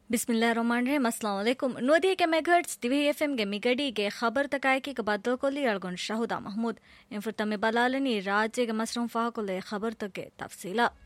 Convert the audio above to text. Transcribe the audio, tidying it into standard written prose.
बिस्मिल्लाहिर्रहमानिर्रहीम अस्सलाम वालेकुम नोदी के मेगाहर्ट्ज टीवी एफएम गे मिगडी गे खबर तकाय की कबादो कोली अळगोन शाहुदा महमूद इंफुर्तमे बलालनी राज्य के मसरूम फाहकुले खबर तके तफसीला